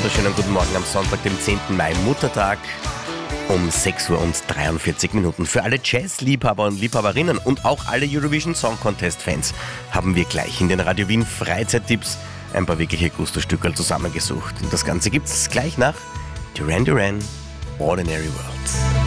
wunderschönen guten Morgen am Sonntag, dem 10. Mai, Muttertag, um 6:43 Uhr. Für alle Jazz-Liebhaber und Liebhaberinnen und auch alle Eurovision Song Contest-Fans haben wir gleich in den Radio Wien Freizeittipps ein paar wirkliche Gusto-Stückerl zusammengesucht. Und das Ganze gibt's gleich nach Duran Duran, Ordinary World.